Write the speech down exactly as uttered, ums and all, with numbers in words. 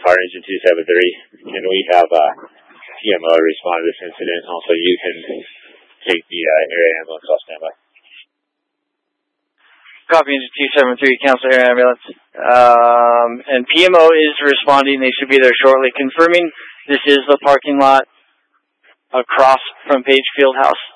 Fire Engine two seven three. Can we have uh, P M O respond to this incident? Also, you can take the uh, area ambulance off standby. Copy Engine two seven three, cancel air ambulance. Um, and P M O is responding. They should be there shortly. Confirming this is the parking lot across from Page Field House.